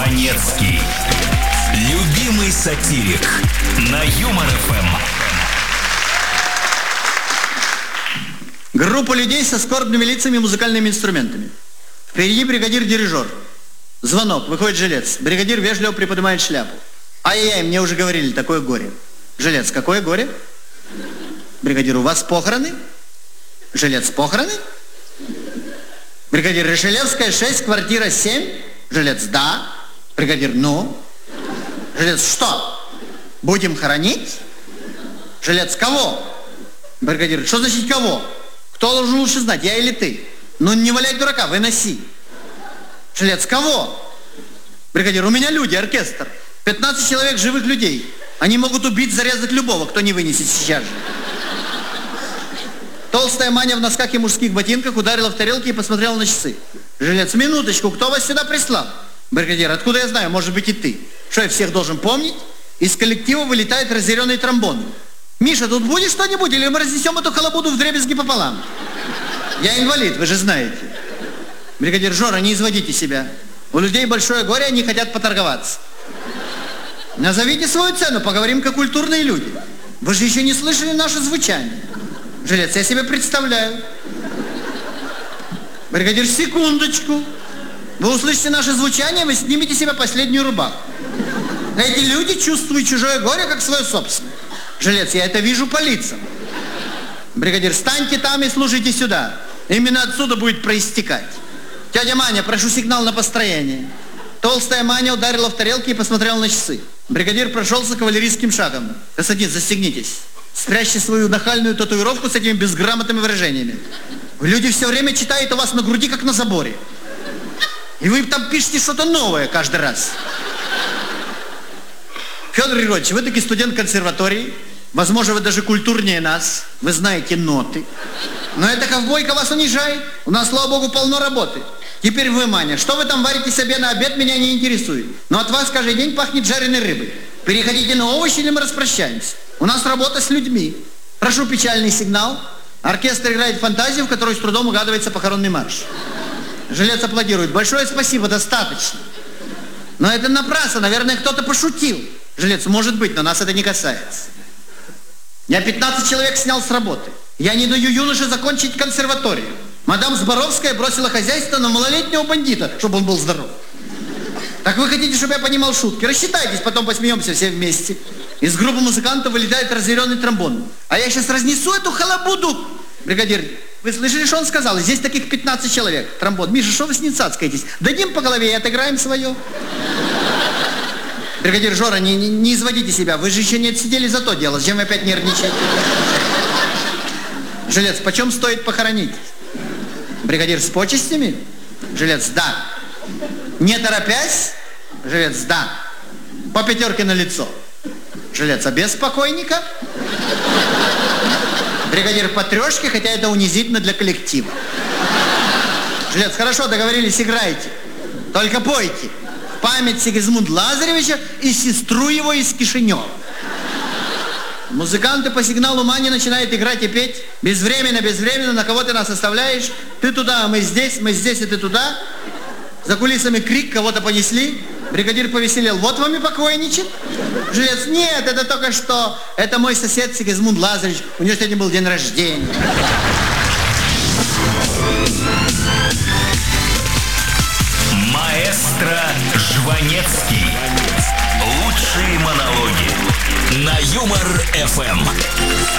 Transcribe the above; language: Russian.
Жванецкий. Любимый сатирик на Юмор ФМ. Группа людей со скорбными лицами и музыкальными инструментами. Впереди бригадир-дирижер. Звонок, выходит жилец. Бригадир вежливо приподнимает шляпу. Ай-яй, мне уже говорили, такое горе. Жилец, какое горе? Бригадир, у вас похороны? Жилец, похороны? Бригадир, Решелевская, 6, квартира 7. Жилец, да. Бригадир, ну? Жилец, что? Будем хоронить? Жилец, кого? Бригадир, что значит кого? Кто должен лучше знать, я или ты? Ну не валяй дурака, выноси. Жилец, кого? Бригадир, у меня люди, оркестр. 15 человек живых людей. Они могут убить, зарезать любого, кто не вынесет сейчас же. Толстая Маня в носках и мужских ботинках ударила в тарелки и посмотрела на часы. Жилец, минуточку, кто вас сюда прислал? Бригадир, откуда я знаю, может быть и ты. Что, я всех должен помнить? Из коллектива вылетает разъяренный тромбон. Миша, тут будет что-нибудь, или мы разнесем эту халабуду вдребезги пополам? Я инвалид, вы же знаете. Бригадир, Жора, не изводите себя. У людей большое горе, они хотят поторговаться. Назовите свою цену, поговорим как культурные люди. Вы же еще не слышали наше звучание. Жилец, я себе представляю. Бригадир, секундочку. Вы услышите наше звучание, вы снимете себе последнюю рубаху. Эти люди чувствуют чужое горе, как свое собственное. Жилец, я это вижу по лицам. Бригадир, встаньте там и слушайте сюда. Именно отсюда будет проистекать. Тетя Маня, прошу сигнал на построение. Толстая Маня ударила в тарелки и посмотрела на часы. Бригадир прошелся кавалерийским шагом. Господин, застегнитесь. Спрячьте свою нахальную татуировку с этими безграмотными выражениями. Люди все время читают у вас на груди, как на заборе. И вы там пишете что-то новое каждый раз. Федор Григорьевич, вы таки студент консерватории. Возможно, вы даже культурнее нас. Вы знаете ноты. Но эта ковбойка вас унижает. У нас, слава богу, полно работы. Теперь вы, Маня, что вы там варите себе на обед, меня не интересует. Но от вас каждый день пахнет жареной рыбой. Переходите на овощи, или мы распрощаемся. У нас работа с людьми. Прошу печальный сигнал. Оркестр играет фантазию, в которой с трудом угадывается похоронный марш. Жилец аплодирует. Большое спасибо, достаточно. Но это напрасно, наверное, кто-то пошутил. Жилец, может быть, но нас это не касается. Я 15 человек снял с работы. Я не даю юноше закончить консерваторию. Мадам Зборовская бросила хозяйство на малолетнего бандита, чтобы он был здоров. Так вы хотите, чтобы я понимал шутки? Рассчитайтесь, потом посмеемся все вместе. Из группы музыкантов вылетает разъяренный тромбон. А я сейчас разнесу эту халабуду. Бригадир, вы слышали, что он сказал? Здесь таких 15 человек. Тромбон. Миша, что вы с ним цацкаетесь? Дадим по голове и отыграем свое. Бригадир, Жора, не изводите себя. Вы же еще не отсидели за то дело. Зачем вы опять нервничаете? Жилец, почем стоит похоронить? Бригадир, с почестями? Жилец, да. Не торопясь? Жилец, да. По 5 на лицо. Жилец, а без покойника? Бригадир, по 3, хотя это унизительно для коллектива. Жилец, хорошо, договорились, играйте. Только пойте. В память Сигизмунда Лазаревича и сестру его из Кишинева. Музыканты по сигналу Мани начинают играть и петь. Безвременно, на кого ты нас оставляешь? Ты туда, а мы здесь, и ты туда. За кулисами крик, кого-то понесли. Бригадир повеселел. Вот вам и покойничек. Жилец, нет, это только что. Это мой сосед Сигизмунд Лазаревич. У него сегодня был день рождения. Маэстро Жванецкий. Лучшие монологи на Юмор ФМ.